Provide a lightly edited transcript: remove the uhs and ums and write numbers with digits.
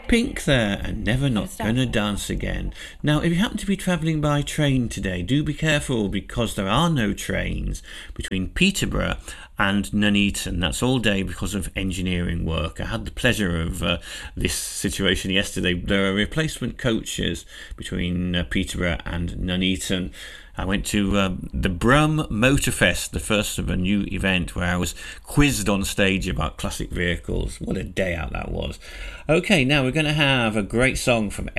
Pink there, and Never Not Gonna Dance Again. Now, if you happen to be travelling by train today, do be careful because there are no trains between Peterborough and Nuneaton. That's all day because of engineering work. I had the pleasure of this situation yesterday. There are replacement coaches between Peterborough and Nuneaton. I went to the Brum Motorfest, the first of a new event where I was quizzed on stage about classic vehicles. What a day out that was. Okay, now we're going to have a great song from